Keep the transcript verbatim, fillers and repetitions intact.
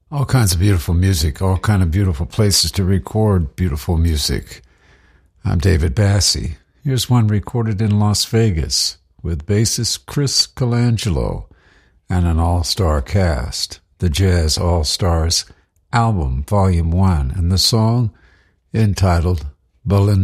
All kinds of beautiful music, all kind of beautiful places to record beautiful music. I'm David Bassie. Here's one recorded in Las Vegas with bassist Chris Colangelo and an all-star cast, the Jazz All-Stars album, Volume one, and the song entitled Belinda.